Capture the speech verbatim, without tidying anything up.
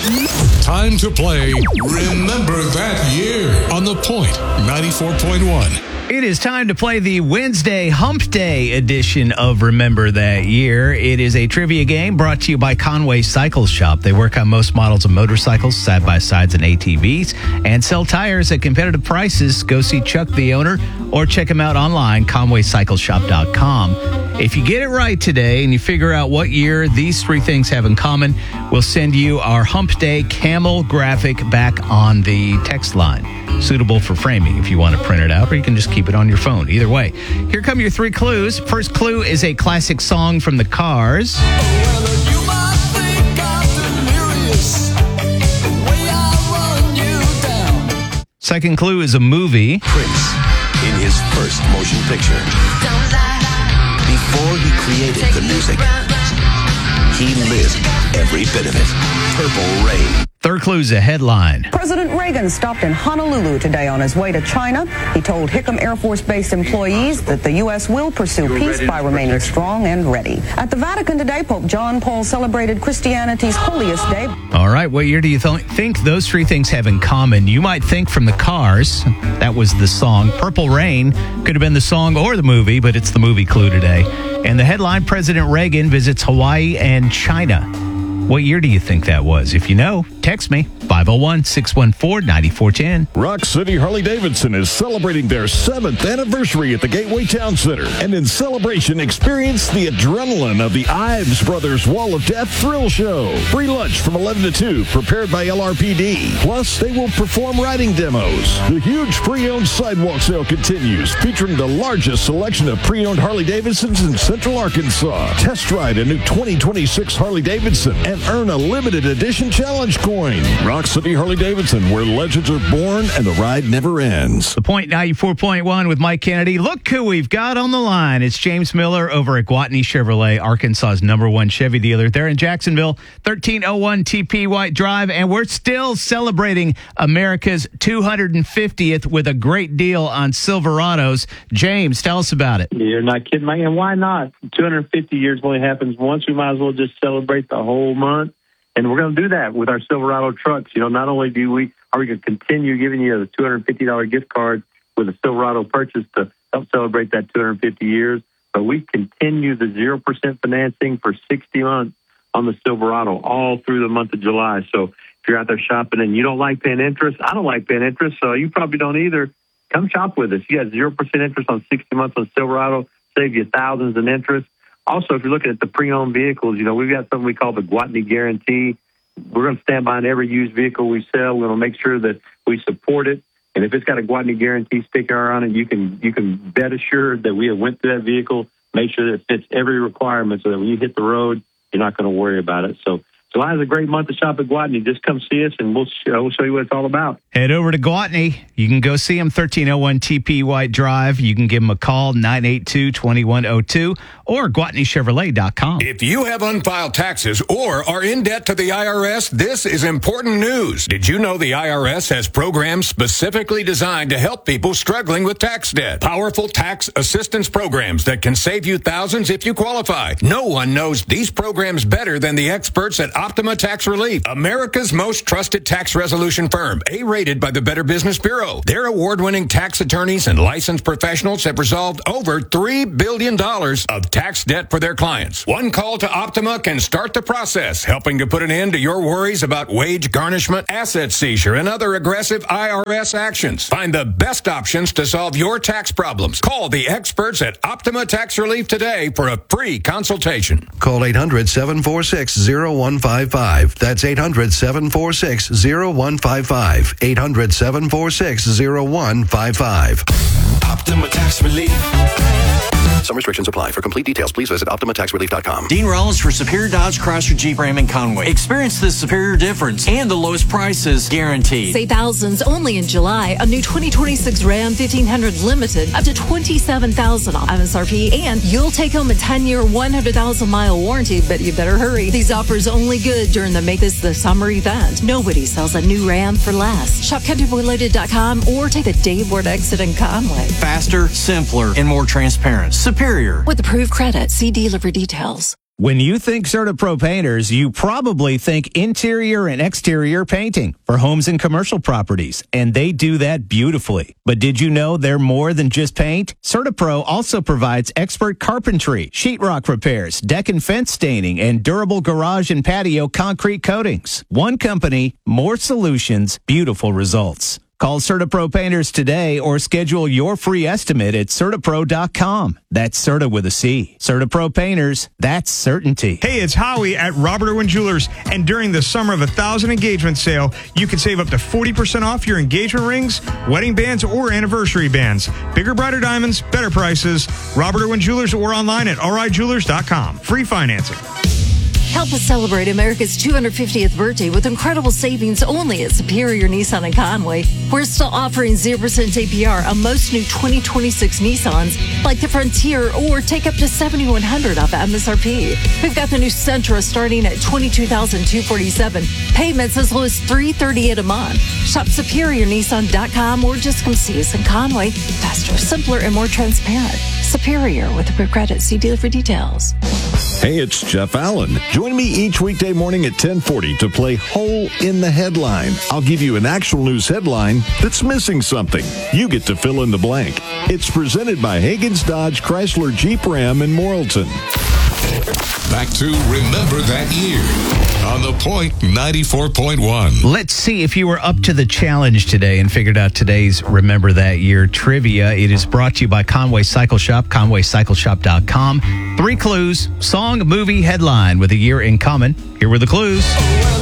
Time to play Remember That Year on The Point ninety-four point one. It is time to play the Wednesday Hump Day edition of Remember That Year. It is a trivia game brought to you by Conway Cycle Shop. They work on most models of motorcycles, side-by-sides, and A T Vs, and sell tires at competitive prices. Go see Chuck, the owner, or check him out online, conway cycle shop dot com. If you get it right today and you figure out what year these three things have in common, we'll send you our Hump Day camel graphic back on the text line. Suitable for framing if you want to print it out, or you can just keep it on your phone. Either way, here come your three clues. First clue is a classic song from the Cars. Second clue is a movie. Prince in his first motion picture. Before he created the music, he lived every bit of it. Purple Rain. Third clue is a headline. President Reagan stopped in Honolulu today on his way to China. He told Hickam Air Force Base employees that the U S will pursue peace by remaining strong and ready. At the Vatican today, Pope John Paul celebrated Christianity's holiest day. All right, what year do you th- think those three things have in common? You might think from the Cars. That was the song. Purple Rain could have been the song or the movie, but it's the movie clue today. And the headline, President Reagan visits Hawaii and China. What year do you think that was? If you know, text me, five oh one, six one four, nine four one zero. Rock City Harley-Davidson is celebrating their seventh anniversary at the Gateway Town Center. And in celebration, experience the adrenaline of the Ives Brothers Wall of Death Thrill Show. Free lunch from eleven to two, prepared by L R P D. Plus, they will perform riding demos. The huge pre-owned sidewalk sale continues, featuring the largest selection of pre-owned Harley-Davidsons in Central Arkansas. Test ride a new twenty twenty-six Harley-Davidson and earn a limited edition challenge coin. Rock City Harley-Davidson, where legends are born and the ride never ends. The Point ninety-four point one with Mike Kennedy. Look who we've got on the line. It's James Miller over at Gwatney Chevrolet, Arkansas's number one Chevy dealer. They're in Jacksonville, thirteen oh one T P White Drive, and we're still celebrating America's two hundred fiftieth with a great deal on Silverados. James, tell us about it. You're not kidding, Mike. And why not? two hundred fifty years only happens once. We might as well just celebrate the whole month. And we're going to do that with our Silverado trucks. You know, not only do we are we going to continue giving you a two hundred fifty dollars gift card with a Silverado purchase to help celebrate that two hundred fifty years, but we continue the zero percent financing for sixty months on the Silverado all through the month of July. So if you're out there shopping and you don't like paying interest, I don't like paying interest, so you probably don't either. Come shop with us. You got zero percent interest on sixty months on Silverado, save you thousands in interest. Also, if you're looking at the pre-owned vehicles, you know, we've got something we call the Gwatney Guarantee. We're going to stand behind every used vehicle we sell. We're going to make sure that we support it. And if it's got a Gwatney Guarantee sticker on it, you can you can bet assured that we have went through that vehicle, make sure that it fits every requirement so that when you hit the road, you're not going to worry about it. So July is a great month to shop at Gwatney. Just come see us, and we'll show, we'll show you what it's all about. Head over to Gwatney. You can go see them, thirteen oh one T P White Drive. You can give them a call, nine eight two, two one zero two, or gwatney chevrolet dot com. If you have unfiled taxes or are in debt to the I R S, this is important news. Did you know the I R S has programs specifically designed to help people struggling with tax debt? Powerful tax assistance programs that can save you thousands if you qualify. No one knows these programs better than the experts at Optima Tax Relief, America's most trusted tax resolution firm, A-rated by the Better Business Bureau. Their award-winning tax attorneys and licensed professionals have resolved over three billion dollars of tax debt for their clients. One call to Optima can start the process, helping to put an end to your worries about wage garnishment, asset seizure, and other aggressive I R S actions. Find the best options to solve your tax problems. Call the experts at Optima Tax Relief today for a free consultation. Call eight hundred, seven four six, zero one five five. That's eight hundred, seven four six, zero one five five. eight hundred, seven four six, zero one five five. Optima Tax Relief. Some restrictions apply. For complete details, please visit optima tax relief dot com. Dean Rollins for Superior Dodge Chrysler Jeep Ram in Conway. Experience the superior difference and the lowest prices guaranteed. Save thousands only in July. A new twenty twenty-six Ram fifteen hundred Limited up to twenty-seven thousand dollars off M S R P, and you'll take home a ten-year, one hundred thousand mile warranty, but you better hurry. These offers only good during the Make This the Summer event. Nobody sells a new Ram for less. Shop country boy loaded dot com or take the Dave Ward exit in Conway. Faster, simpler, and more transparent. Superior. With approved credit, see dealer for details. When you think CertaPro Painters, you probably think interior and exterior painting for homes and commercial properties, and they do that beautifully. But did you know they're more than just paint? CertaPro also provides expert carpentry, sheetrock repairs, deck and fence staining, and durable garage and patio concrete coatings. One company, more solutions, beautiful results. Call CertaPro Painters today or schedule your free estimate at Certapro dot com. That's Certa with a C. CertaPro Painters, that's certainty. Hey, it's Howie at Robert Irwin Jewelers, and during the Summer of a Thousand Engagement Sale, you can save up to forty percent off your engagement rings, wedding bands, or anniversary bands. Bigger, brighter diamonds, better prices. Robert Irwin Jewelers or online at R I jewelers dot com. Free financing. Help us celebrate America's two hundred fiftieth birthday with incredible savings only at Superior Nissan in Conway. We're still offering zero percent A P R on most new twenty twenty-six Nissans, like the Frontier, or take up to seven thousand one hundred dollars off M S R P. We've got the new Sentra starting at twenty-two thousand two hundred forty-seven dollars. Payments as low as three hundred thirty-eight dollars a month. Shop Superior Nissan dot com or just come see us in Conway. Faster, simpler, and more transparent. Superior with approved credit. See dealer for details. Hey, it's Jeff Allen. Join me each weekday morning at ten forty to play Hole in the Headline. I'll give you an actual news headline that's missing something. You get to fill in the blank. It's presented by Hagen's Dodge Chrysler Jeep Ram in Morrilton. Back to Remember That Year on The Point ninety-four point one. Let's see if you were up to the challenge today and figured out today's Remember That Year trivia. It is brought to you by Conway Cycle Shop, conway cycle shop dot com. Three clues, song, movie, headline with a year in common. Here were the clues.